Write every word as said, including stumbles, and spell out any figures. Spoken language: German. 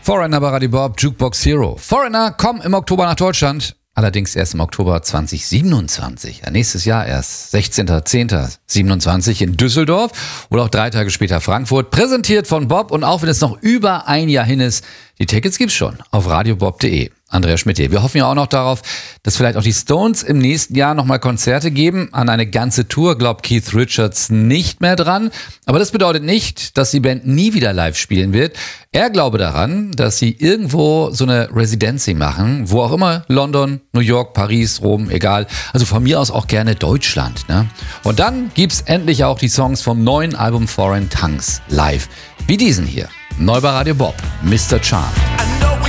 Foreigner bei Radio Bob, Jukebox Hero. Foreigner kommen im Oktober nach Deutschland. Allerdings erst im Oktober zwanzig siebenundzwanzig. Ja, nächstes Jahr erst. sechzehnter zehnter siebenundzwanzig in Düsseldorf oder auch drei Tage später Frankfurt. Präsentiert von Bob und auch wenn es noch über ein Jahr hin ist, die Tickets gibt's schon auf radiobob punkt de. Andreas Schmidt hier. Wir hoffen ja auch noch darauf, dass vielleicht auch die Stones im nächsten Jahr nochmal Konzerte geben. An eine ganze Tour glaubt Keith Richards nicht mehr dran. Aber das bedeutet nicht, dass die Band nie wieder live spielen wird. Er glaube daran, dass sie irgendwo so eine Residency machen, wo auch immer, London, New York, Paris, Rom, egal. Also von mir aus auch gerne Deutschland. Ne? Und dann gibt's endlich auch die Songs vom neuen Album Foreign Tongues live. Wie diesen hier. Neu bei Radio Bob, Mister Charm.